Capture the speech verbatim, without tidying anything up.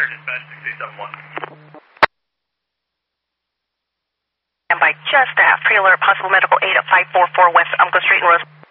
dispatch six eight seven one. And by just that, pre-alert, possible medical aid at five four four West Umpqua Street in Rose.